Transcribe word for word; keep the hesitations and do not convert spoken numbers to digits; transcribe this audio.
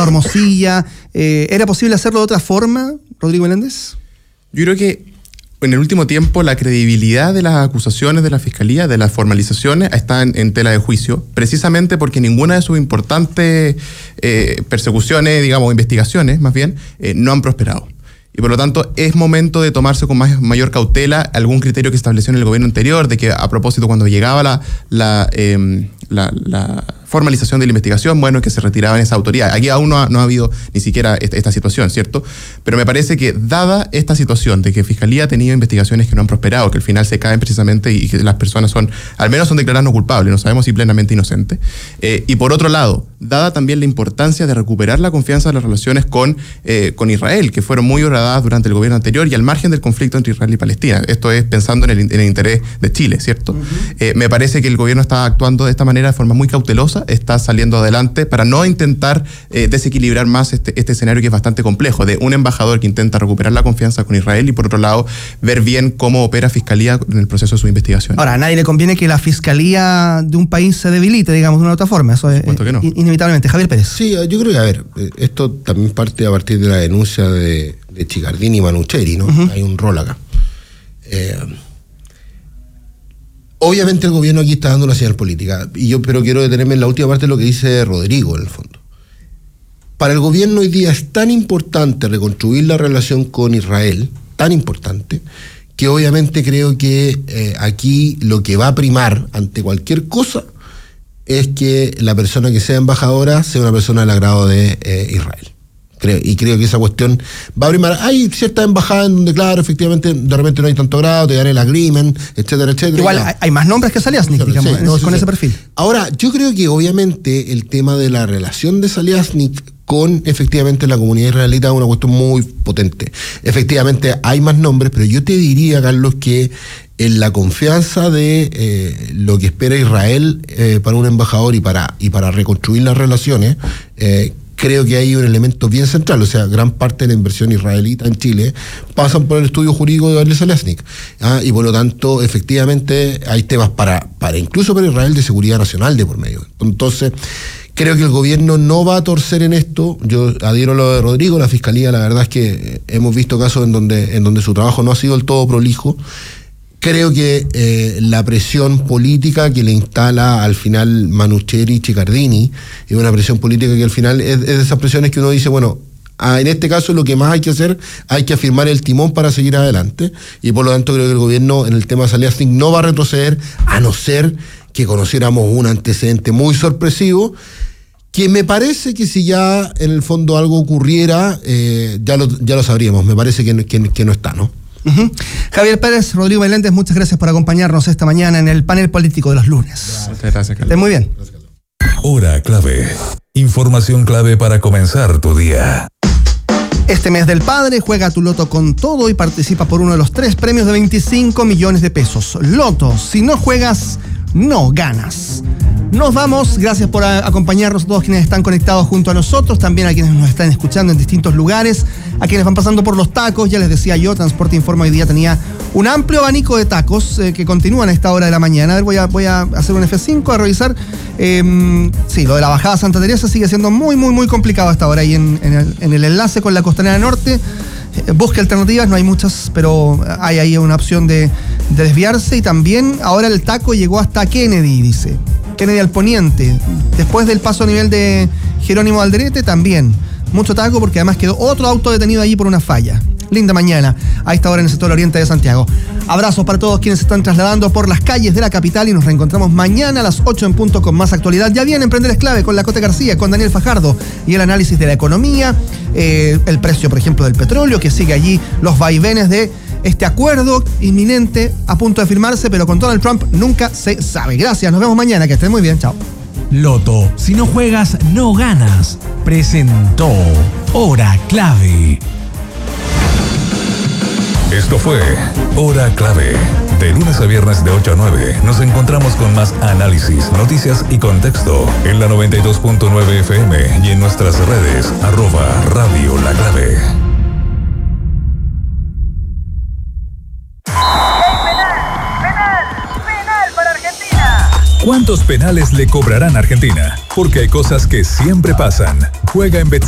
Hermosilla. Eh, ¿Era posible hacerlo de otra forma, Rodrigo Meléndez? Yo creo que en el último tiempo la credibilidad de las acusaciones de la Fiscalía, de las formalizaciones, está en, en tela de juicio, precisamente porque ninguna de sus importantes eh, persecuciones, digamos, investigaciones, más bien, eh, no han prosperado. Y por lo tanto es momento de tomarse con más, mayor cautela algún criterio que estableció en el gobierno anterior, de que a propósito cuando llegaba la, la, eh, la, la formalización de la investigación, bueno, que se retiraban esa autoridad. Aquí aún no ha, no ha habido ni siquiera esta, esta situación, ¿cierto? Pero me parece que dada esta situación de que Fiscalía ha tenido investigaciones que no han prosperado, que al final se caen precisamente y que las personas son, al menos son declaradas no culpables, no sabemos si plenamente inocentes, eh, y por otro lado, dada también la importancia de recuperar la confianza de las relaciones con, eh, con Israel, que fueron muy horadadas durante el gobierno anterior y al margen del conflicto entre Israel y Palestina. Esto es pensando en el, en el interés de Chile, ¿cierto? Uh-huh. Eh, me parece que el gobierno está actuando de esta manera de forma muy cautelosa, está saliendo adelante para no intentar eh, desequilibrar más este, este escenario que es bastante complejo, de un embajador que intenta recuperar la confianza con Israel y por otro lado ver bien cómo opera Fiscalía en el proceso de su investigación. Ahora, a nadie le conviene que la Fiscalía de un país se debilite, digamos, de una u otra forma. Eso es que no. inevitablemente. Javier Pérez. Sí, yo creo que, a ver, esto también parte a partir de la denuncia de, de Chicardini y Manucheri, ¿no? Uh-huh. Hay un rol acá. Eh, obviamente el gobierno aquí está dando una señal política, y yo pero quiero detenerme en la última parte de lo que dice Rodrigo, en el fondo. Para el gobierno hoy día es tan importante reconstruir la relación con Israel, tan importante, que obviamente creo que eh, aquí lo que va a primar ante cualquier cosa es que la persona que sea embajadora sea una persona del agrado de eh, Israel. Creo, y creo que esa cuestión va a primar. Hay ciertas embajadas en donde, claro, efectivamente, de repente no hay tanto grado, te dan el agreement, etcétera, etcétera. Igual hay, hay más nombres que Saliasnik, digamos, sí, no, sí, con sí. ese perfil. Ahora, yo creo que obviamente el tema de la relación de Saliasnik con efectivamente la comunidad israelita es una cuestión muy potente. Efectivamente hay más nombres, pero yo te diría, Carlos, que en la confianza de eh, lo que espera Israel eh, para un embajador y para, y para reconstruir las relaciones, eh, creo que hay un elemento bien central, o sea, gran parte de la inversión israelita en Chile pasan por el estudio jurídico de Gabriel Saliasnik, ¿ah? Y por lo tanto, efectivamente, hay temas para, para incluso para Israel de seguridad nacional de por medio. Entonces, creo que el gobierno no va a torcer en esto. Yo adhiero a lo de Rodrigo, la Fiscalía, la verdad es que hemos visto casos en donde, en donde su trabajo no ha sido del todo prolijo. Creo que eh, la presión política que le instala al final Manucheri y Chicardini es una presión política que al final es, es de esas presiones que uno dice, bueno, ah, en este caso lo que más hay que hacer, hay que afirmar el timón para seguir adelante, y por lo tanto creo que el gobierno en el tema de Saliasnik no va a retroceder, a no ser que conociéramos un antecedente muy sorpresivo, que me parece que si ya en el fondo algo ocurriera, eh, ya, lo, ya lo sabríamos. Me parece que, que, que no está, ¿no? Uh-huh. Javier Pérez, Rodrigo Meléndez, muchas gracias por acompañarnos esta mañana en el panel político de los lunes. Muchas gracias, Carlos. Estén muy bien. Hora clave. Información clave para comenzar tu día. Este mes del padre, juega tu Loto con todo y participa por uno de los tres premios de veinticinco millones de pesos. Loto, si no juegas, no ganas. Nos vamos, gracias por a- acompañarnos a todos quienes están conectados junto a nosotros, también a quienes nos están escuchando en distintos lugares, a quienes van pasando por los tacos. Ya les decía yo, Transporte Informa hoy día tenía un amplio abanico de tacos eh, que continúan a esta hora de la mañana. A ver, voy a, voy a hacer un F cinco, a revisar. Eh, sí, lo de la bajada Santa Teresa sigue siendo muy, muy, muy complicado a esta hora ahí en, en, el, en el enlace con la Costanera Norte. Busque alternativas, no hay muchas, pero hay ahí una opción de, de desviarse. Y también ahora el taco llegó hasta Kennedy, dice. Kennedy al poniente. Después del paso a nivel de Jerónimo Alderete, también. Mucho taco porque además quedó otro auto detenido allí por una falla. Linda mañana a esta hora en el sector oriente de Santiago. Abrazos para todos quienes se están trasladando por las calles de la capital y nos reencontramos mañana a las ocho en punto con más actualidad. Ya viene Emprender es Clave con la Cote García, con Daniel Fajardo y el análisis de la economía, eh, el precio, por ejemplo, del petróleo, que sigue allí los vaivenes de este acuerdo inminente a punto de firmarse, pero con Donald Trump nunca se sabe. Gracias, nos vemos mañana, que estén muy bien, chao. Loto, si no juegas, no ganas. Presentó Hora Clave. Esto fue Hora Clave. De lunes a viernes de ocho a nueve nos encontramos con más análisis, noticias y contexto en la noventa y dos punto nueve F M y en nuestras redes arroba Radio La Clave. ¿Cuántos penales le cobrarán a Argentina? Porque hay cosas que siempre pasan. Juega en Bet